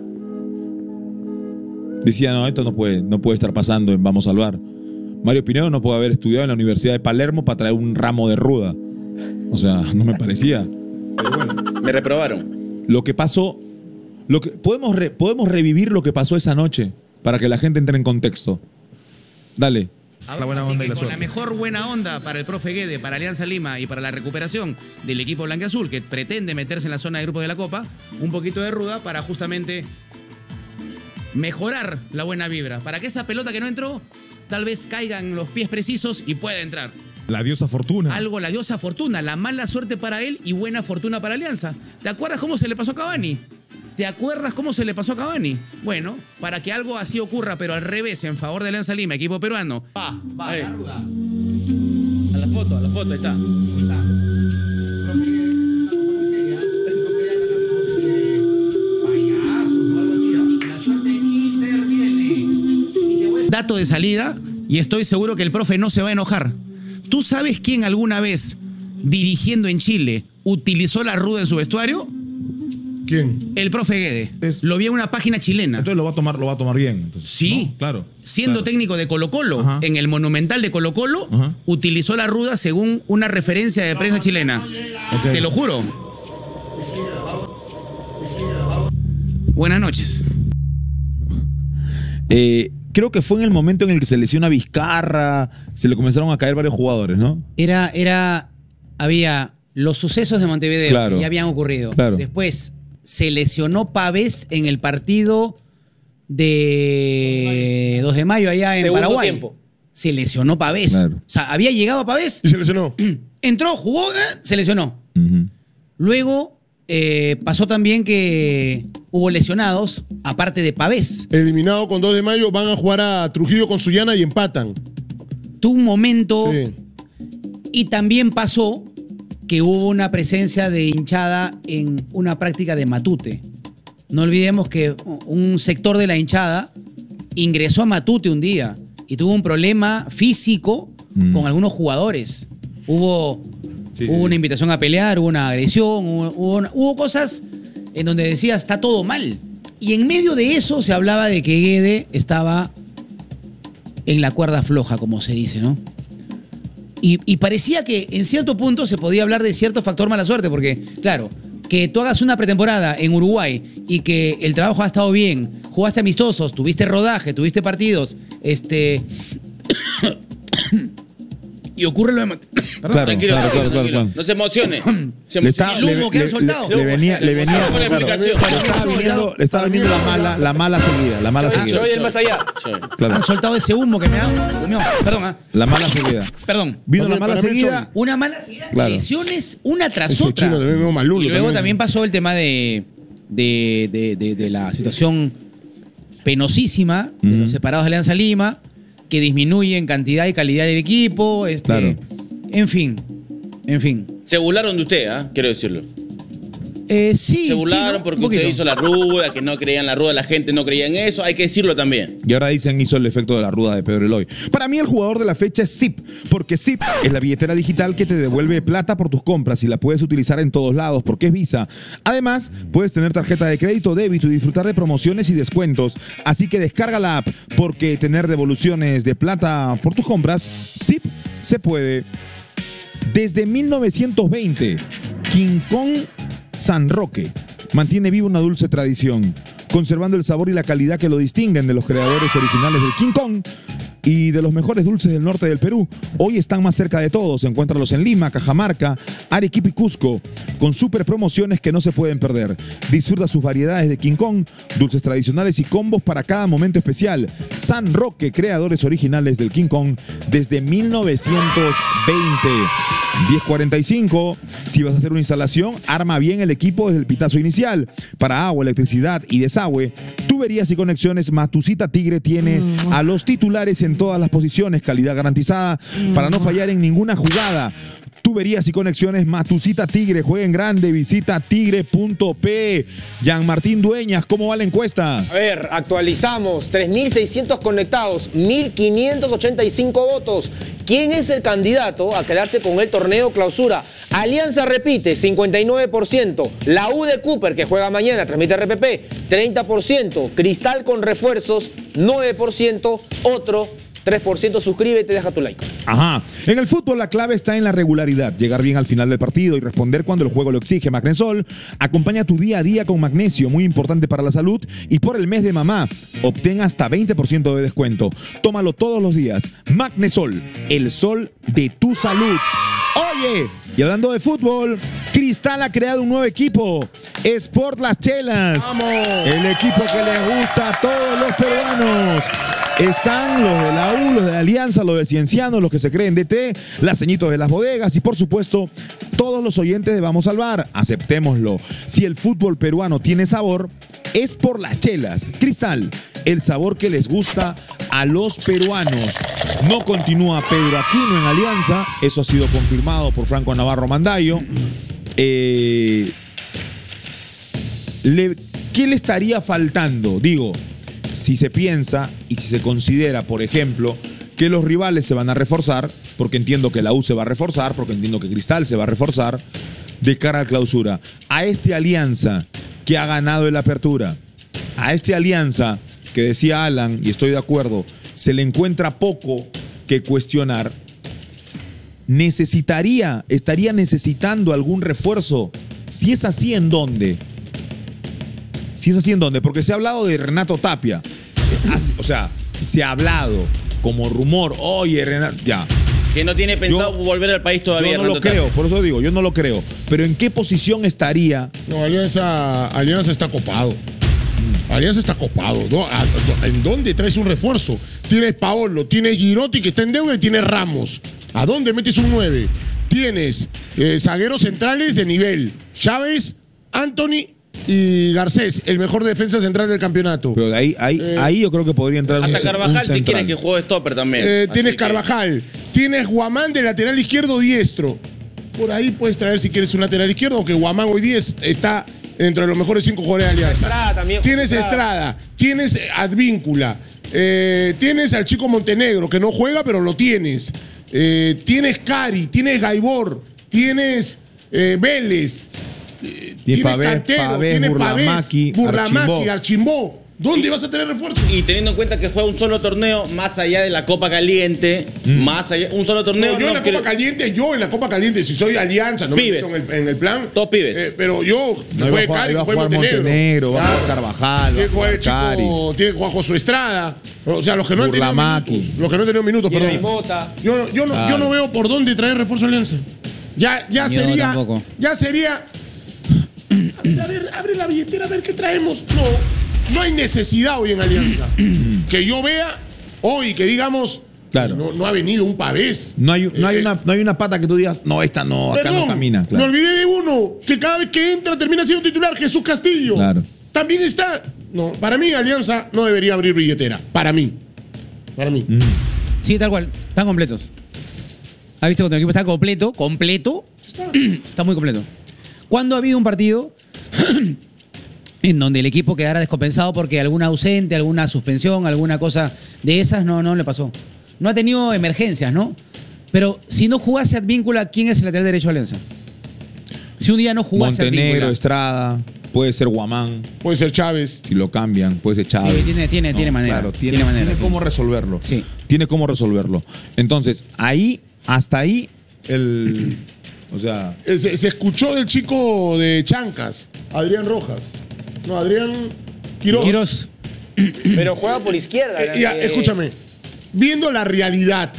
decía, no, esto no puede estar pasando en Vamos a Salvar. Mario Pinedo no puede haber estudiado en la Universidad de Palermo para traer un ramo de ruda. O sea, no me parecía. Pero bueno, me reprobaron. Lo que pasó, podemos revivir lo que pasó esa noche para que la gente entre en contexto. Dale. La buena onda y la con la mejor buena onda para el profe Guede, para Alianza Lima y para la recuperación del equipo blanquiazul que pretende meterse en la zona de grupo de la Copa, un poquito de ruda para justamente mejorar la buena vibra, para que esa pelota que no entró tal vez caiga en los pies precisos y pueda entrar. La diosa Fortuna. La diosa Fortuna, la mala suerte para él y buena fortuna para Alianza. ¿Te acuerdas cómo se le pasó a Cavani? Bueno, para que algo así ocurra, pero al revés, en favor de Alianza Lima, equipo peruano. Va, la ruda. A la foto, ahí está. Dato de salida, y estoy seguro que el profe no se va a enojar. ¿Tú sabes quién alguna vez, dirigiendo en Chile, utilizó la ruda en su vestuario? ¿Quién? El profe Guede. Lo vi en una página chilena. Entonces lo va a tomar bien. Entonces, sí. ¿no? Claro. Siendo técnico de Colo-Colo, en el Monumental de Colo-Colo, utilizó la ruda según una referencia de prensa chilena. Okay. Te lo juro. Buenas noches. Creo que fue en el momento en el que se lesiona Vizcarra, se le comenzaron a caer varios jugadores, ¿no? Había los sucesos de Montevideo que ya habían ocurrido. Claro. Después se lesionó Pavés en el partido de 2 de mayo allá en Segundo Paraguay. tiempo. Se lesionó Pavés. Claro. O sea, había llegado a Pavés. Y se lesionó. Entró, jugó, se lesionó. Luego pasó también que hubo lesionados, aparte de Pavés. Eliminado con 2 de mayo, van a jugar a Trujillo con Sullana y empatan. Tuvo un momento. Sí. Y también pasó que hubo una presencia de hinchada en una práctica de Matute. No olvidemos que un sector de la hinchada ingresó a Matute un día y tuvo un problema físico con algunos jugadores. Hubo una invitación a pelear, hubo una agresión, hubo cosas en donde decía está todo mal. Y en medio de eso se hablaba de que Guede estaba en la cuerda floja, como se dice, ¿no? Y parecía que en cierto punto se podía hablar de cierto factor mala suerte, porque, claro, que tú hagas una pretemporada en Uruguay y que el trabajo ha estado bien, jugaste amistosos, tuviste rodaje, tuviste partidos, y ocurre lo de... Claro, Tranquilo. claro. No se emocione. Le estaba viniendo la mala seguida. Yo voy del más allá. Claro. Han soltado ese humo que me ha... No, perdón. La mala seguida. Perdón. Vino la mala seguida. Una mala seguida. Claro. Lesiones una tras Ese otra. chino también veo malulo Y luego también. también pasó el tema de la situación penosísima de los separados de Alianza Lima, que disminuye en cantidad y calidad del equipo. Claro. En fin. Se burlaron de usted, quiero decirlo. Sí. Se burlaron sí, ¿no? porque Un poquito. usted hizo la ruda, que no creían la ruda, la gente no creía en eso. Hay que decirlo también. Y ahora dicen hizo el efecto de la ruda de Pedro Eloy. Para mí el jugador de la fecha es Zip, porque Zip es la billetera digital que te devuelve plata por tus compras y la puedes utilizar en todos lados porque es Visa. Además, puedes tener tarjeta de crédito, débito y disfrutar de promociones y descuentos. Así que descarga la app porque tener devoluciones de plata por tus compras, Zip se puede. Desde 1920, King Kong San Roque mantiene viva una dulce tradición, conservando el sabor y la calidad que lo distinguen de los creadores originales del King Kong y de los mejores dulces del norte del Perú. Hoy están más cerca de todos. Encuéntralos en Lima, Cajamarca, Arequipa y Cusco, con super promociones que no se pueden perder. Disfruta sus variedades de King Kong, dulces tradicionales y combos para cada momento especial. San Roque, creadores originales del King Kong desde 1920. 10:45. Si vas a hacer una instalación, arma bien el equipo desde el pitazo inicial. Para agua, electricidad y desagüe, tuberías y conexiones, Matusita Tigre tiene a los titulares en todas las posiciones, calidad garantizada para no fallar en ninguna jugada. Tuberías y conexiones, Matusita Tigre. Jueguen grande, visita tigre.p. Jean Martín Dueñas, ¿cómo va la encuesta? A ver, actualizamos. 3.600 conectados, 1.585 votos. ¿Quién es el candidato a quedarse con el torneo clausura? Alianza repite, 59%. La U de Cooper, que juega mañana, transmite RPP, 30%. Cristal con refuerzos, 9%. Otro, 3%. Suscríbete, deja tu like. Ajá. En el fútbol la clave está en la regularidad, llegar bien al final del partido y responder cuando el juego lo exige. Magnesol acompaña tu día a día con magnesio, muy importante para la salud, y por el mes de mamá, obtén hasta 20% de descuento. Tómalo todos los días. Magnesol, el sol de tu salud. Oye, y hablando de fútbol, Cristal ha creado un nuevo equipo, Sport Las Chelas. ¡Vamos! El equipo que les gusta a todos los peruanos. Están los de la U, los de la Alianza, los de Cienciano, los que se creen DT, las ceñitos de las bodegas y por supuesto todos los oyentes de Vamos al Bar. Aceptémoslo. Si el fútbol peruano tiene sabor, es por Las Chelas. Cristal, el sabor que les gusta a los peruanos. No continúa Pedro Aquino en Alianza, eso ha sido confirmado por Franco Navarro Mandayo. ¿Qué le estaría faltando? Digo, si se piensa y si se considera, por ejemplo, que los rivales se van a reforzar, porque entiendo que la U se va a reforzar, porque entiendo que Cristal se va a reforzar, de cara a la clausura. A este Alianza que ha ganado el Apertura, a este Alianza que decía Alan, y estoy de acuerdo, se le encuentra poco que cuestionar, estaría necesitando algún refuerzo. Si es así, ¿en dónde? Si es así, ¿en dónde? Porque se ha hablado de Renato Tapia. O sea, se ha hablado como rumor, oye, Renato, ya. Que no tiene pensado volver al país todavía. Yo no lo creo, por eso digo, yo no lo creo. Pero ¿en qué posición estaría? No, Alianza está copado. Alianza está copado. ¿En dónde traes un refuerzo? Tienes Paolo, tienes Girotti que está en deuda y tienes Ramos. ¿A dónde metes un 9? Tienes zagueros centrales de nivel. Chávez, Anthony y Garcés, el mejor defensa central del campeonato. Pero de ahí yo creo que podría entrar hasta Carvajal si quieren que juegue stopper también. Tienes Carvajal, tienes Guamán de lateral izquierdo diestro. Por ahí puedes traer si quieres un lateral izquierdo, que Guamán hoy día está entre los mejores 5 jugadores de Alianza. Estrada también. Tienes Estrada, tienes Advíncula, tienes al chico Montenegro, que no juega, pero lo tienes. Tienes Cari, tienes Gaibor, tienes Vélez. Tienes Cantero, tienes Burlamaqui, Archimbó. ¿Dónde vas a tener refuerzo? Y teniendo en cuenta que juega un solo torneo, más allá de la Copa Caliente, más allá, un solo torneo. No, yo en la Copa Caliente, si soy Alianza, no pibes. me meto en el plan. Todos pibes. Pero yo, no juegue Cari, que juegue Montenegro. Va a jugar Carvajal, tiene que jugar el chico, tiene que jugar Josué Estrada. O sea, los que no han tenido minutos. Los que no han tenido minutos, perdón. Yo no veo por dónde traer refuerzo a Alianza. Ya sería. Abre la billetera a ver qué traemos. No hay necesidad hoy en Alianza. Que yo vea hoy, que digamos, claro. no ha venido un Pavés. No hay una pata que tú digas, no, esta no, acá no camina. Claro. Me olvidé de uno, que cada vez que entra termina siendo titular, Jesús Castillo. Claro. También está. No, para mí Alianza no debería abrir billetera. Para mí. Sí, tal cual. Están completos. ¿Has visto cuando el equipo está completo? Está muy completo. ¿Cuándo ha habido un partido en donde el equipo quedara descompensado porque alguna ausente, alguna suspensión, alguna cosa de esas no le pasó? No ha tenido emergencias, ¿no? Pero si no jugase Advíncula, ¿quién es el lateral derecho de Alianza? Si un día no jugase Montenegro, Advíncula. Estrada, puede ser Guamán. Puede ser Chávez. Si lo cambian, puede ser Chávez. Sí, tiene manera. Claro, tiene cómo resolverlo. Sí. Tiene cómo resolverlo. Entonces, hasta ahí, o sea... Se escuchó del chico de Chancas, Adrián Rojas. No, Adrián Quirós. Pero juega por izquierda. Escúchame, viendo la realidad,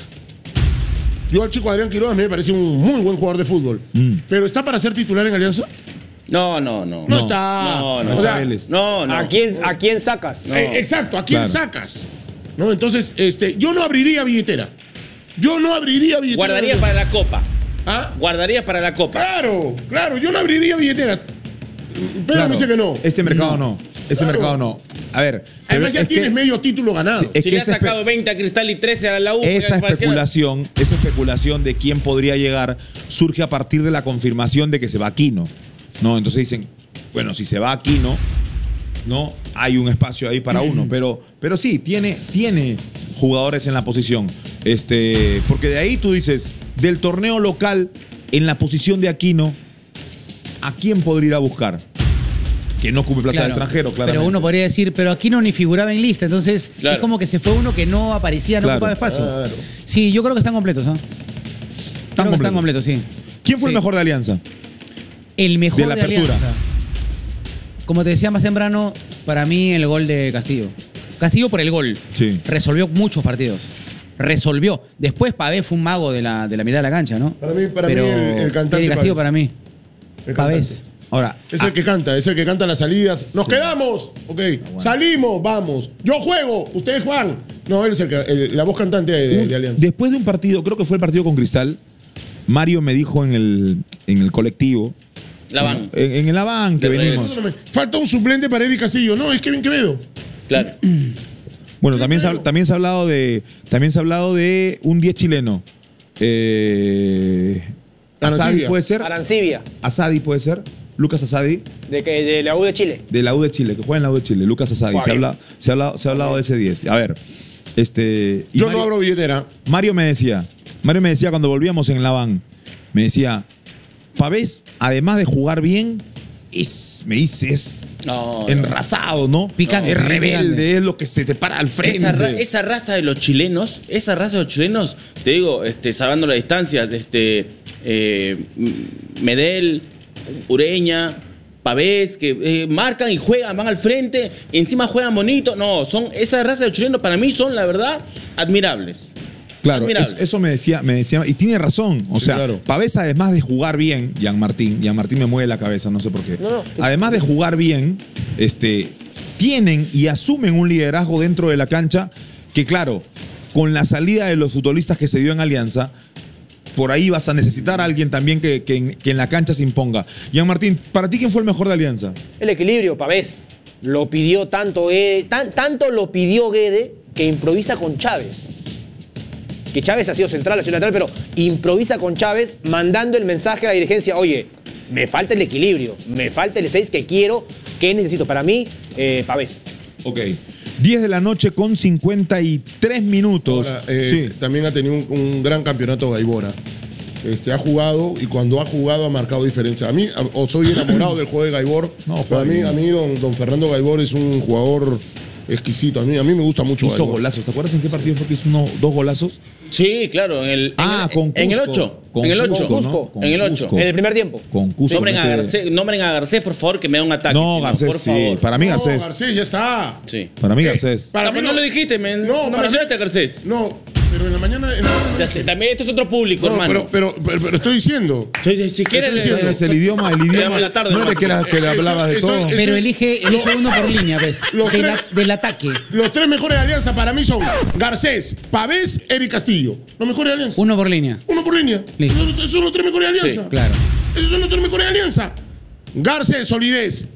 yo al chico Adrián Quirós me parece un muy buen jugador de fútbol. ¿Pero está para ser titular en Alianza? No. No está. No. ¿A quién sacas? No. Exacto, ¿a quién sacas? ¿No? Entonces, yo no abriría billetera. Guardaría para la Copa. ¿Ah? Guardarías para la Copa. Claro, yo no abriría billetera. Pero me dice que no. Este mercado no. A ver. Además ya tienes medio título ganado. Sí, si le has sacado 20 a Cristal y 13 a la U. Esa especulación de quién podría llegar surge a partir de la confirmación de que se va Aquino. ¿No? Entonces dicen, bueno, si se va Aquino, ¿no? Hay un espacio ahí para uno. Pero sí, tiene jugadores en la posición. Porque de ahí tú dices, del torneo local, en la posición de Aquino, ¿a quién podría ir a buscar? Que no ocupe plaza de extranjero, claramente. Pero uno podría decir, pero Aquino ni figuraba en lista, entonces es como que se fue uno que no aparecía, no ocupaba espacio. Claro. Sí, yo creo que están completos, ¿eh? Están completos, sí. ¿Quién fue el mejor de Alianza? El mejor de la apertura. Alianza. Como te decía más temprano, para mí el gol de Castillo. Castillo por el gol. Sí. Resolvió muchos partidos. Después Pavés fue un mago de la mitad de la cancha, ¿no? Para mí el cantante. El Castillo para mí. Pavés. Ahora, es el que canta las salidas. ¡Nos quedamos! Ok, salimos, vamos. Yo juego, ustedes juegan. No, él es la voz cantante de Alianza. Después de un partido, creo que fue el partido con Cristal, Mario me dijo en el colectivo. En la van que venimos. Falta un suplente para Eric Castillo. No, es Kevin Quevedo. Claro. Bueno, también se ha hablado de un 10 chileno. Asadi puede ser. Arancibia. Asadi puede ser. Lucas Asadi. De la U de Chile. De la U de Chile, que juega en la U de Chile. Lucas Asadi. Se ha hablado de ese 10. A ver. Yo no abro billetera. Mario me decía cuando volvíamos en la van, me decía, Pavés, además de jugar bien, es enrasado, ¿no? Picante. Es rebelde, es lo que se te para al frente. Esa raza de los chilenos, te digo, salvando la distancia, Medel, Ureña, Pavés, que marcan y juegan, van al frente, encima juegan bonito. No, esa raza de chilenos para mí son, la verdad, admirables. Claro, eso me decía, y tiene razón. O sea, claro. Pavés, además de jugar bien, Jean Martín me mueve la cabeza, no sé por qué. Además de jugar bien, tienen y asumen un liderazgo dentro de la cancha que, claro, con la salida de los futbolistas que se dio en Alianza, por ahí vas a necesitar a alguien también que en la cancha se imponga. Jean Martín, ¿para ti quién fue el mejor de Alianza? El equilibrio, Pavés. Lo pidió tanto Guede, tanto lo pidió Guede que improvisa con Chávez. Que Chávez ha sido central, ha sido lateral, pero improvisa con Chávez mandando el mensaje a la dirigencia: oye, me falta el equilibrio, me falta el 6 que quiero, que necesito. Para mí, Pavés. Ok. 10 de la noche con 53 minutos. Ahora, también ha tenido un gran campeonato Gaibora. Ha jugado y cuando ha jugado ha marcado diferencia. A mí, soy enamorado del juego de Gaibor, pero a mí don Fernando Gaibor es un jugador exquisito. A mí me gusta mucho. Hizo golazos. ¿Te acuerdas en qué partido fue que hizo dos golazos? Sí, claro, en el 8. En el 8. En el primer tiempo. Con Cusco. Nombren a Garcés, por favor, que me da un ataque. No, Garcés, por favor. Para mí Garcés. No, Garcés ya está. Sí. Para mí Garcés. Para mí no lo dijiste, no mencionaste a Garcés. No, pero en la mañana... También esto es otro público, hermano. Pero estoy diciendo. Si quieres... Es el idioma. La tarde, no es que le hablabas de todo. Pero elige uno por línea, ¿ves? Del ataque. Los 3 mejores de Alianza para mí son Garcés, Pavés, Eric Castillo. Los mejores de Alianza. Uno por línea. Esos son los 3 mejores de Alianza. Sí, claro. Esos son los 3 mejores de Alianza. Garcés, solidez.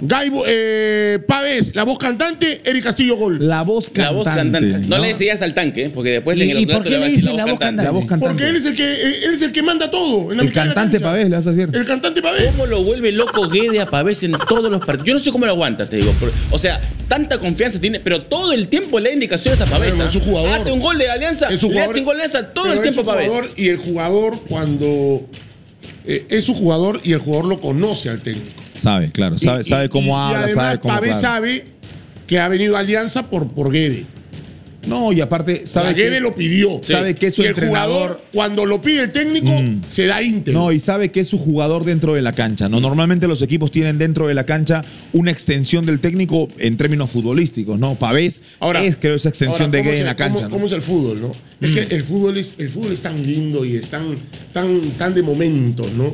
Pavés, la voz cantante, Eric Castillo, gol. La voz cantante. No le decías al tanque, porque después en el ¿Y por qué le dices la voz cantante? Porque él es el que manda todo. El cantante Pavés, le vas a decir. El cantante Pavés. ¿Cómo lo vuelve loco Guede a Pavés en todos los partidos? Yo no sé cómo lo aguanta, te digo. O sea, tanta confianza tiene, pero todo el tiempo le da indicaciones a Pavés. Es un jugador. Hace un gol de Alianza, le hace un gol de Alianza todo el tiempo a Pavés. Y el jugador, cuando es su jugador y el jugador lo conoce al técnico. Sabe, claro, sabe cómo habla, además, sabe cómo Pavés sabe que ha venido a Alianza por Guede. No, y aparte sabe Guede lo pidió. Sabe que es su entrenador. El jugador, cuando lo pide el técnico, se da íntegro. No, y sabe que es su jugador dentro de la cancha. ¿No? Normalmente los equipos tienen dentro de la cancha una extensión del técnico en términos futbolísticos, ¿no? Pavés creo, esa extensión de Guede en la cancha. ¿Cómo es el fútbol, no? Es que el fútbol es tan lindo y es tan de momentos, ¿no?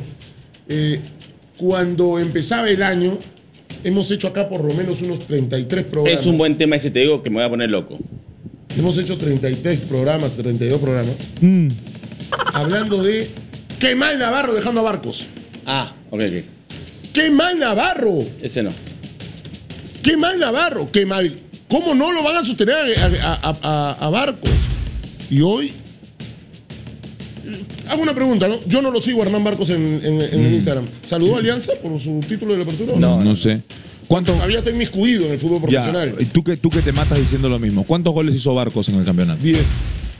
Cuando empezaba el año, hemos hecho acá por lo menos unos 33 programas. Es un buen tema ese, te digo, que me voy a poner loco. Hemos hecho 33 programas, 32 programas. Hablando de qué mal Navarro dejando a Barcos. Ok. ¡Qué mal Navarro! Ese no. ¡Qué mal Navarro! ¡Qué mal! ¿Cómo no lo van a sostener a Barcos? Y hoy... Hago una pregunta, ¿no? Yo no lo sigo a Hernán Barcos en Instagram. ¿Saludó a Alianza por su título de la apertura? No sé. ¿Cuánto? Había está inmiscuido en el fútbol profesional. ¿Y tú que te matas diciendo lo mismo? ¿Cuántos goles hizo Barcos en el campeonato? 10.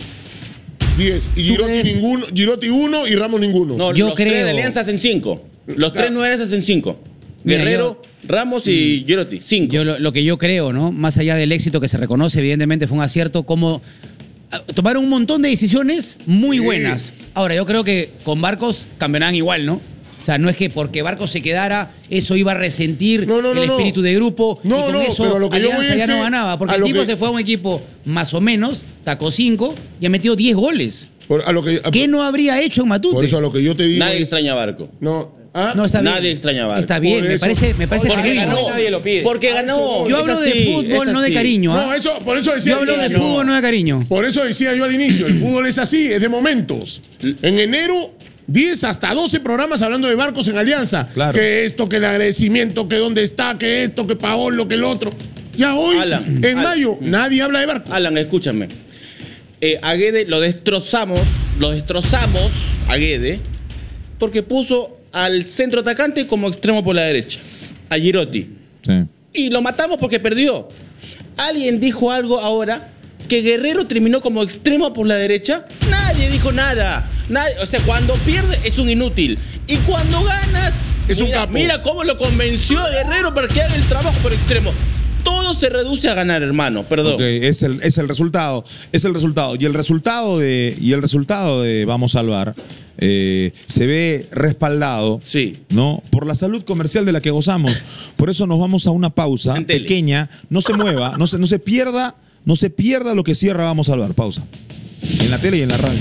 Y Girotti 1 y Ramos ninguno. No, los 3 de Alianza hacen 5. Los 3 nueve hacen 5. Guerrero, Ramos y Girotti, 5. Lo que yo creo, ¿no? Más allá del éxito que se reconoce, evidentemente fue un acierto, como tomaron un montón de decisiones muy buenas. Ahora, yo creo que con Barcos cambiarán igual, ¿no? O sea, no es que porque Barcos se quedara, eso iba a resentir el espíritu de grupo. Y con eso pero lo que Alianza ya no ganaba. Porque el tipo se fue a un equipo más o menos, tacó 5 y ha metido 10 goles. ¿Qué no habría hecho en Matute? Por eso a lo que yo te digo. Nadie extraña a Barco. No, está bien. Nadie extraña a Barco. Está bien, me parece porque ganó. Nadie lo pide. Porque ganó. Yo hablo de fútbol, no de cariño. No, por eso decía. Yo hablo de fútbol, no de cariño. Por eso decía yo al inicio, el fútbol es así, es de momentos. En enero, 10 hasta 12 programas hablando de Barcos en Alianza. Claro. Que esto, que el agradecimiento, que dónde está, que esto, que Paolo, que el otro. Ya hoy, mayo, nadie habla de Barcos. Alan, escúchame. A Guede lo destrozamos a Guede porque puso al centro atacante como extremo por la derecha, a Girotti. Sí. Y lo matamos porque perdió. ¿Alguien dijo algo ahora que Guerrero terminó como extremo por la derecha? Nadie dijo nada. O sea, cuando pierde es un inútil. Y cuando ganas, es un capo. Mira cómo lo convenció a Guerrero para que haga el trabajo por extremo. Todos todo se reduce a ganar, hermano, perdón. Okay, es el resultado. Es el resultado. Y el resultado de Vamos a Salvar se ve respaldado, ¿no? Por la salud comercial de la que gozamos. Por eso nos vamos a una pausa pequeña. No se mueva, no se pierda lo que cierra Vamos a Salvar. Pausa. En la tele y en la radio.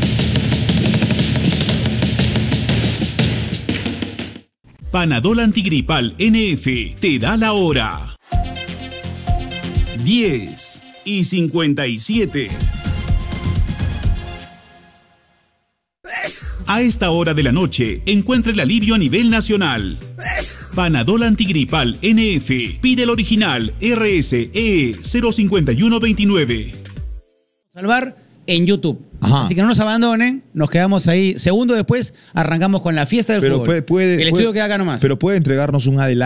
Panadol Antigripal NF te da la hora. 10:57. A esta hora de la noche, encuentra el alivio a nivel nacional. Panadol Antigripal NF. Pide el original RSE 05129. Salvar en YouTube. Ajá. Así que no nos abandonen, nos quedamos ahí. Segundo después arrancamos con la fiesta del fútbol. El estudio queda acá nomás. Pero puede entregarnos un adelanto.